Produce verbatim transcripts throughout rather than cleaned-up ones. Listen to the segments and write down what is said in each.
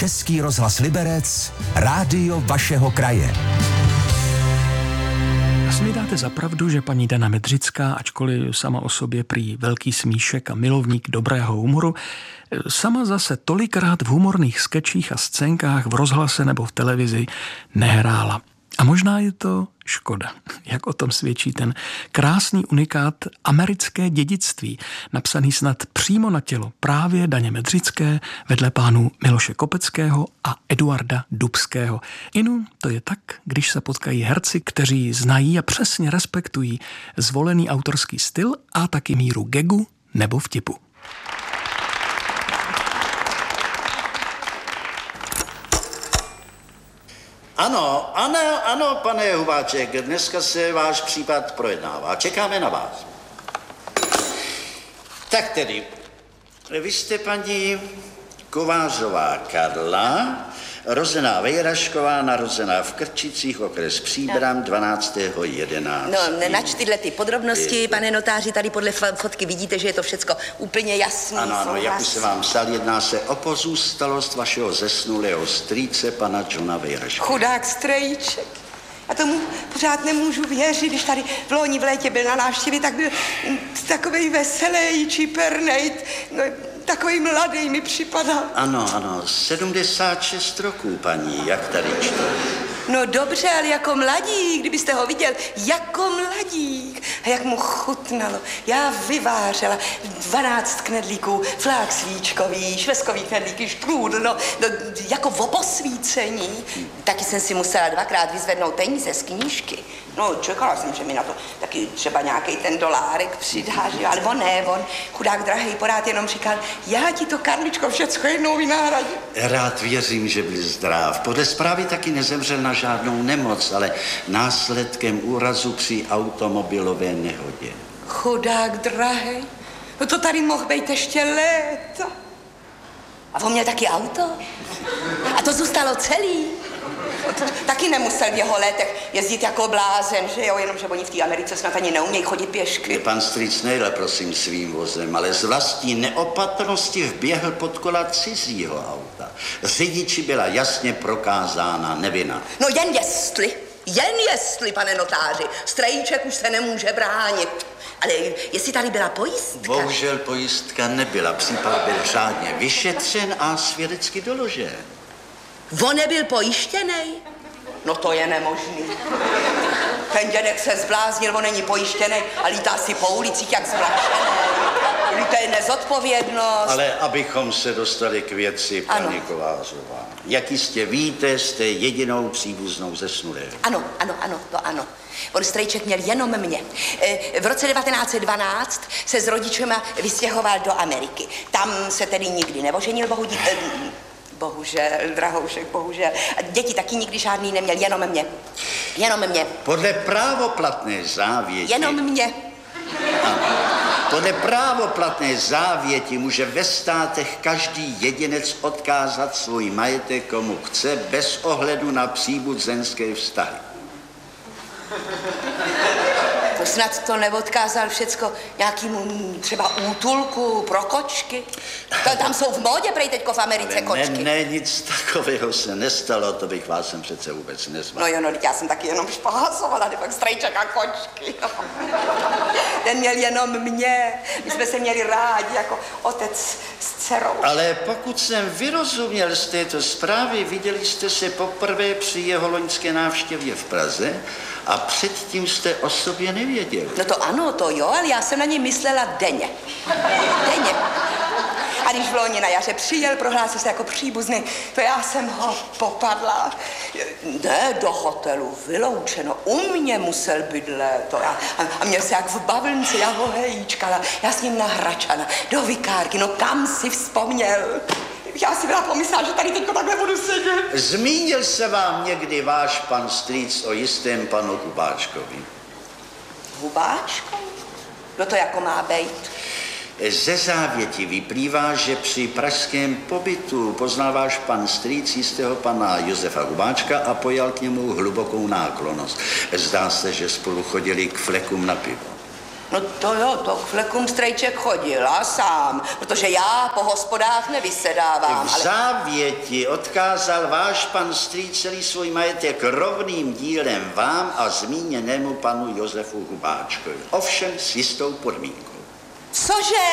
Český rozhlas Liberec, rádio vašeho kraje. Asi mi dáte za pravdu, že paní Dana Medřická, ačkoliv sama o sobě prý velký smíšek a milovník dobrého humoru, sama zase tolikrát v humorných skečích a scénkách v rozhlase nebo v televizi nehrála. A možná je to škoda, jak o tom svědčí ten krásný unikát Americké dědictví, napsaný snad přímo na tělo právě Daně Medřické vedle pánů Miloše Kopeckého a Eduarda Dubského. Inu, to je tak, když se potkají herci, kteří znají a přesně respektují zvolený autorský styl a taky míru gagu nebo vtipu. Ano, ano, ano, pane Hubáček, dneska se váš případ projednává. Čekáme na vás. Tak tedy, vy jste paní Kovářová Karla, rozená Vejrašková, narozená v Krčicích, okres Příbram, dvanáctého jedenáctého No, nenač tyhle ty podrobnosti, pane notáři, tady podle fotky vidíte, že je to všecko úplně jasný. Ano, ano, jak už se vám psal, jedná se o pozůstalost vašeho zesnulého strýce, pana Johna Vejraška. Chudák strejček. Já tomu pořád nemůžu věřit, když tady v loni v létě byl na návštěvě, tak byl takovej veselý, čipernej, no, takový mladý mi připadal. Ano, ano, sedmdesát šest roků, paní, jak tady čtu. No dobře, ale jako mladík, kdybyste ho viděl, jako mladík. A jak mu chutnalo. Já vyvářela dvanáct knedlíků, flák svíčkový, švestkový knedlíky, štrůdl, no, no, jako v oposvícení. Taky jsem si musela dvakrát vyzvednout peníze z knížky. No, čekala jsem, že mi na to taky třeba nějaký ten dolárek přidá, že? Ale on ne, on, chudák drahej, porád jenom říkal, já ti to, Karličko, všecko jednou vynahradím. Rád věřím, že byl zdrav. Podle zprávy taky nezemřel na žádnou nemoc, ale následkem úrazu při automobilové nehodě. Chudák drahej, no to tady mohl být ještě léta. A on měl taky auto? A to zůstalo celý? Taky nemusel v jeho letech jezdit jako blázen, že jo, jenomže oni v té Americe snad ani neumějí chodit pěšky. Pan strýc nejel, prosím, svým vozem, ale z vlastní neopatrnosti vběhl pod kola cizího auta. Řidiči byla jasně prokázána nevina. No jen jestli, jen jestli, pane notáři, strejček už se nemůže bránit. Ale jestli tady byla pojistka? Bohužel pojistka nebyla, případ byl řádně vyšetřen a svědecky doložen. On nebyl pojištěnej? No to je nemožný. Ten dědek se zbláznil, on není pojištěnej a lítá si po ulicích jak zmračený. To je nezodpovědnost. Ale abychom se dostali k věci, paní Kovářová. Jak jistě víte, jste jedinou příbuznou zesnulého. Ano, ano, ano, to ano. On strejček měl jenom mě. V roce devatenáct set dvanáct se s rodičema vystěhoval do Ameriky. Tam se tedy nikdy neoženil, bohudík... Bohužel, drahoušek, bohužel. A děti taky nikdy žádný neměl, jenom mě. Jenom mě. Podle právoplatné závěti... Jenom mě. Ano. Podle právoplatné závěti může ve státech každý jedinec odkázat svůj majetek komu chce, bez ohledu na příbuzenské vztahy. To snad to neodkázal všecko nějakýmu třeba útulku pro kočky? To, tam jsou v módě prej teďko v Americe Ale kočky. Ne, ne, nic takového se nestalo, to bych vás sem přece vůbec nezval. No jo, no, já jsem taky jenom špahasovala, ty pak strejček a kočky. Ten měl jenom mě, my jsme se měli rádi jako otec s dcerou. Ale pokud jsem vyrozuměl z této zprávy, viděli jste se poprvé při jeho loňské návštěvě v Praze a předtím jste o sobě nevěděli. No to ano, to jo, ale já jsem na něj myslela denně. Denně. A když v loni na jaře přijel, prohlásil se jako příbuzný, to já jsem ho popadla. Ne, do hotelu, vyloučeno. U mě musel bydlet. To já, a, a měl se jak v bavlnce, já ho hejčkala. Já s ním na Hračana, do Vikárky, no kam si vzpomněl? Já si byla pomyslela, že tady teďko takhle budu sedět. Zmínil se vám někdy váš pan strýc o jistém panu Hubáčkovi? Hubáčkovi? Kdo to jako má bejt? Ze závěti vyplývá, že při pražském pobytu poznal váš pan strýc jistého pana Josefa Hubáčka a pojal k němu hlubokou náklonnost. Zdá se, že spolu chodili k flekům na pivo. No to jo, to k flekům strejček chodil a sám, protože já po hospodách nevysedávám. V Ale... závěti odkázal váš pan strýc celý svůj majetek rovným dílem vám a zmíněnému panu Josefu Hubáčkovi. Ovšem s jistou podmínkou. Cože?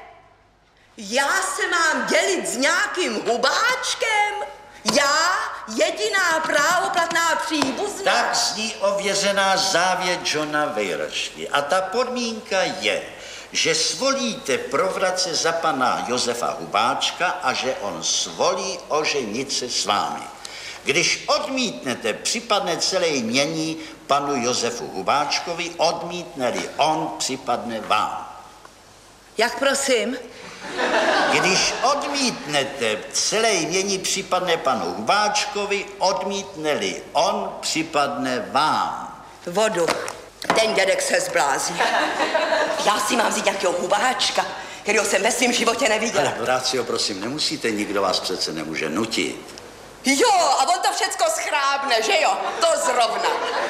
Já se mám dělit s nějakým Hubáčkem? Já, jediná právoplatná příbuzná? Tak zní ověřená závěť Johna Vejročky. A ta podmínka je, že svolíte provratce za pana Josefa Hubáčka a že on svolí oženit se s vámi. Když odmítnete, připadne celé jmění panu Josefu Hubáčkovi, odmítne-li on, připadne vám. Jak prosím? Když odmítnete, celé jmění připadne panu Hubáčkovi, odmítne-li on, připadne vám. Vodu. Ten dědek se zblázní. Já si mám vzít nějakého Hubáčka, kterého jsem ve svém životě neviděla. Ale Horácio, prosím, nemusíte, nikdo vás přece nemůže nutit. Jo, a on to všecko schrábne, že jo? To zrovna.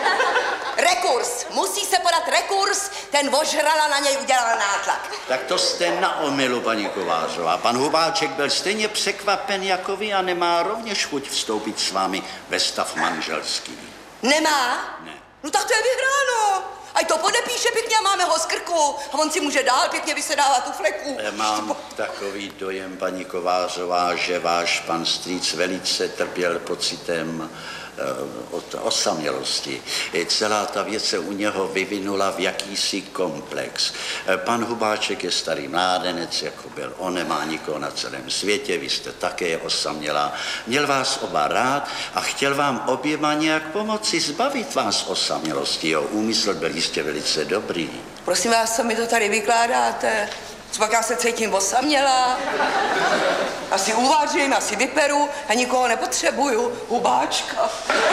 Rekurs. Musí se podat rekurs, ten ožrala na něj udělal nátlak. Tak to jste na omylu, paní Kovářová. Pan Hubáček byl stejně překvapen jako vy a nemá rovněž chuť vstoupit s vámi ve stav manželský. Nemá? Ne. No tak to je vyhráno. Ať to podepíše pěkně a máme ho z krku. A on si může dál pěkně vysedávat tu fleku. Mám takový dojem, paní Kovářová, že váš pan strýc velice trpěl pocitem uh, od osamělosti. Celá ta věc se u něho vyvinula v jakýsi komplex. Pan Hubáček je starý mládenec, jako byl on, nemá nikoho na celém světě, vy jste také osamělá. Měl vás oba rád a chtěl vám oběma nějak pomoci zbavit vás osamělosti. Jo, úmysl byl jistě velice dobrý. Prosím vás, co mi to tady vykládáte? Pak já se cítím osamělá. Asi uvařím, asi vyperu a nikoho nepotřebuju. Hubáčka.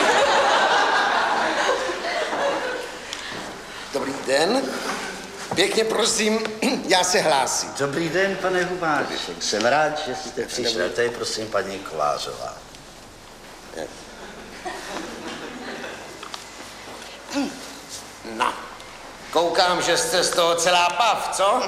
Dobrý den. Pěkně prosím, já se hlásím. Dobrý den, pane Hubáček. Jsem rád, že jste přišel. To je prosím paní Kovářová. No, koukám, že jste z toho celá pav, co?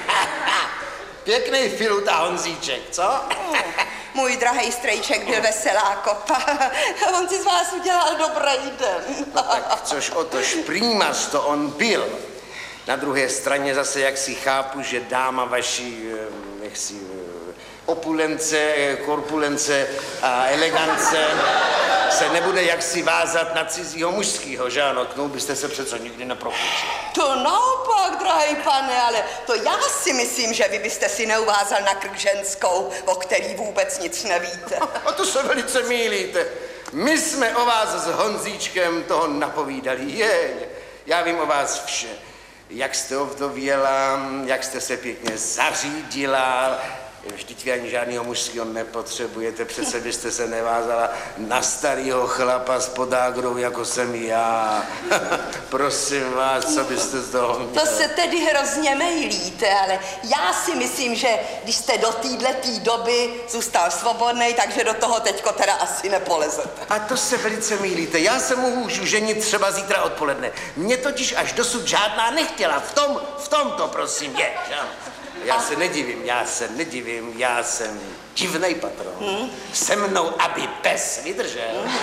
Pěkný filut a Honzíček, co? Můj drahej strejček byl veselá kopa. On si z vás udělal dobrý den. No tak což o to šprýmař to on byl. Na druhé straně zase, jak si chápu, že dáma vaší, jak si, opulence, korpulence a elegance se nebude jaksi vázat na cizího mužskýho, že ano? K tomu byste se přece nikdy nepropučil. To naopak, drahej pane, ale to já si myslím, že vy byste si neuvázal na krk ženskou, o který vůbec nic nevíte. A to se velice mýlíte. My jsme o vás s Honzíčkem toho napovídali. Je, já vím o vás vše. Jak jste ovdověla, jak jste se pěkně zařídila. Vždyť vy ani žádnýho mužského nepotřebujete, přece byste se nevázala na starýho chlapa s podágrou, jako jsem já. Prosím vás, co byste z toho měl? To se tedy hrozně mejlíte, ale já si myslím, že když jste do téhletý doby zůstal svobodnej, takže do toho teďko teda asi nepolezete. A to se velice mýlíte. Já se můžu ženit třeba zítra odpoledne. Mě totiž až dosud žádná nechtěla. V tom, v tom to prosím je. Já se nedivím, já se nedivím, já jsem divnej patron. Hmm? Se mnou, aby pes vydržel. Hmm.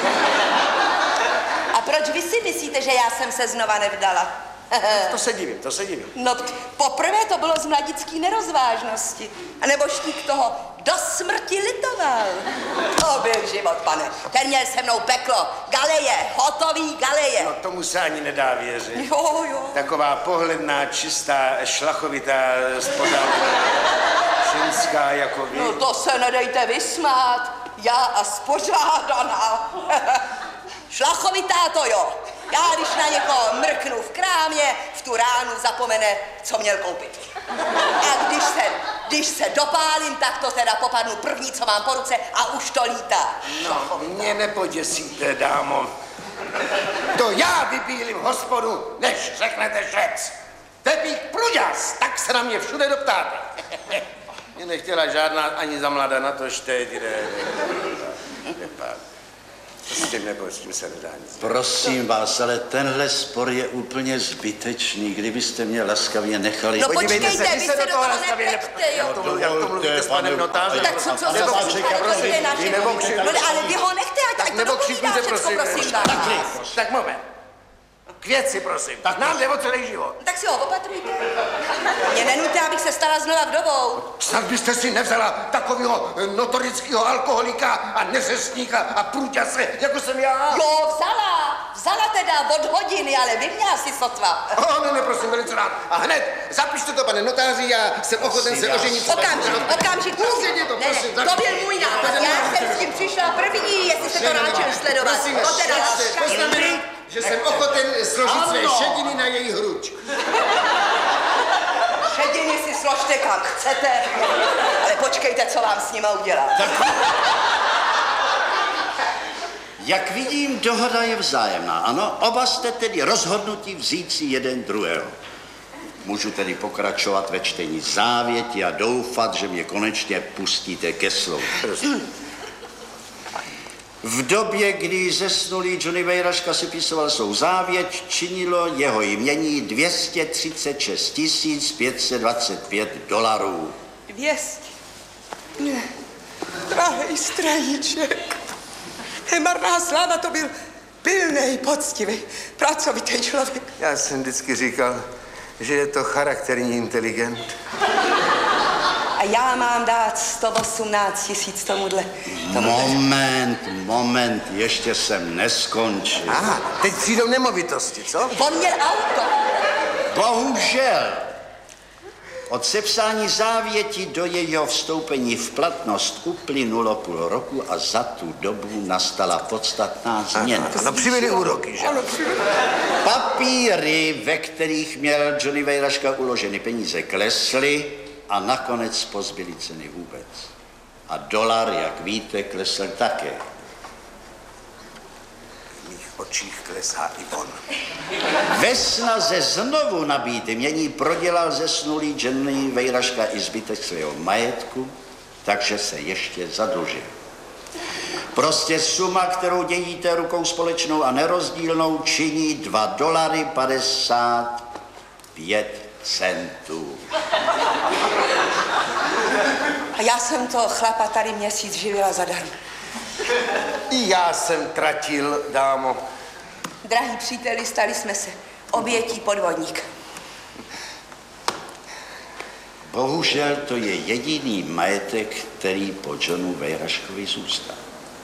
A proč vy si myslíte, že já jsem se znova nevdala? To se divím, to se divím. No, poprvé to bylo z mladický nerozvážnosti. A nebožník toho do smrti litoval. To byl život, pane. Ten měl se mnou peklo. Galeje, hotový galeje. No tomu se ani nedá věřit. Jo, jo. Taková pohledná, čistá, šlachovitá, spodávka, ženská jako vy. No to se nedejte vysmát. Já a spořádaná. Šlachovitá to jo. Já, když na někoho mrknu v krámě, v tu ránu zapomene, co měl koupit. A když se, když se dopálím, tak to teda popadnu první, co mám po ruce a už to lítá. No, mě nepoděsíte, dámo. To já vybílím hospodu, než řeknete švec. Pepík Pruďas, tak se na mě všude doptáte. Mě nechtěla žádná ani za mlada, na to teď jde. S tím nebo s tím se nedá nic. Prosím vás, ale tenhle spor je úplně zbytečný. Kdybyste mě laskavě nechali... No Podívejte počkejte, se, vy vy se se do do toho toho laskavě nepleťte, jo. Jak to, jak to mluvíte s panem notářem? Tak co, co, co, Nebo co, křičte, prosím, vy nebo křičte. No, ale vy ho nechte, ať to Nebo dopovídá křikněte, všecko, prosím. prosím Tak, vás. tak moment. K věci, prosím. Tak nám jde o celý život. Tak si ho opatrujte. Mě nenuďte, abych se stala znova vdovou. Snad byste si nevzala takového notorického alkoholika a neřestníka a průťase, jako jsem já. Jo, vzala. Vzala teda od hodiny, ale vy mě asi sotva. Oh, ne, ne, prosím, velice rád. A hned, zapište to, pane notáři, já jsem ochoten se oženit. Okamžik, okamžik, prosím. Pustěte to, Ne, ne, prosím. to byl můj nápad. Já jsem s tím přišla první, jestli se to ráčil sledovat. Prosím, To teda šetřte, laskavě. poznamenat, že jsem ochoten složit své Ano. šediny na její hruď. Šediny si složte kam chcete, ale počkejte, co vám s nima udělám. Jak vidím, dohoda je vzájemná, ano? Oba jste tedy rozhodnutí vzít si jeden druhého. Můžu tedy pokračovat ve čtení závěti a doufat, že mě konečně pustíte ke slovu. V době, kdy zesnulý Johnny Vejraška sepisoval svou závěť, činilo jeho jmění dvě stě třicet šest tisíc pět set dvacet pět dolarů. Dvěstě. Ne, drahej straníček. Marná sláva, to byl pilnej, poctivý, pracovitý člověk. Já jsem vždycky říkal, že je to charakterní inteligent. A já mám dát sto osmnáct tisíc tomuhle. Moment, moment, ještě jsem neskončil. Aha, teď přijdou nemovitosti, co? On měl auto. Bohužel, od sepsání závěti do jejího vstoupení v platnost uplynulo půl roku a za tu dobu nastala podstatná změna. No přibyly úroky, že? Papíry, ve kterých měl Johnny Vejraška uloženy peníze, klesly a nakonec pozbyly ceny vůbec. A dolar, jak víte, klesl také. V mých očích klesá i on. Ve snaze znovu nabít mění prodělal zesnulý Johnny Vejraška i zbytek svého majetku, takže se ještě zadlužil. Prostě suma, kterou dělíte rukou společnou a nerozdílnou, činí dva dolary padesát pět centů. A já jsem toho chlapa tady měsíc živila zadarmo. I já jsem tratil, dámo. Drahý příteli, stali jsme se obětí podvodníka. Bohužel to je jediný majetek, který po Johnu Vejraškovi zůstal.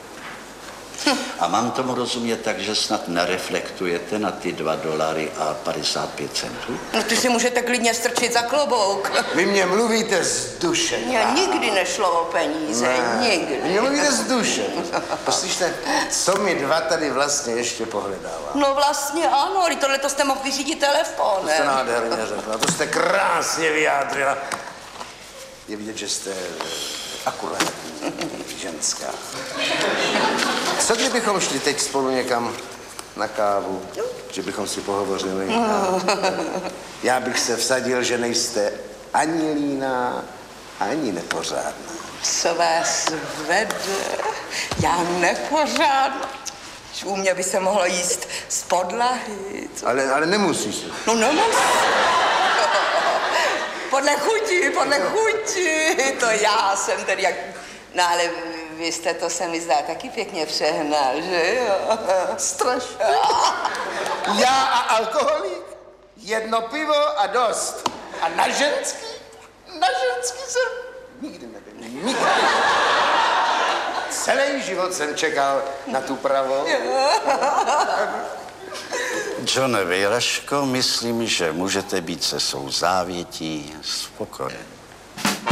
A mám tomu rozumět tak, že snad nereflektujete na ty dva dolary a padesát pět centů? No ty si můžete klidně strčit za klobouk. Vy mě mluvíte z duše. Mně nikdy nešlo o peníze, Ne, nikdy. Vy mě mluvíte z duše. Poslyšte, co my dva tady vlastně ještě pohledává. No vlastně ano, ale tohle to jste mohl vyřídit To jste telefonem. nádherně řekla, to jste krásně vyjádřila. Je vidět, že jste akurátní ženská. Co kdybychom šli teď spolu někam na kávu, že bychom si pohovořili? Já bych se vsadil, že nejste ani líná, ani nepořádná. Co vás vede? Já nepořádná. U mě by se mohlo jíst z podlahy. Co? Ale, ale nemusíš. No nemusí. Podle chuti, podle chuti. To já jsem tedy jak... No ale vy jste to, se mi zdá, taky pěkně přehnal, že jo? Strašně. Já a alkoholik? Jedno pivo a dost. A na ženský? Na ženský jsem nikdy nebyl. Nikdy. Celý život jsem čekal na tu pravou. Johne Vejraško, myslím, že můžete být se svou závětí spokojen.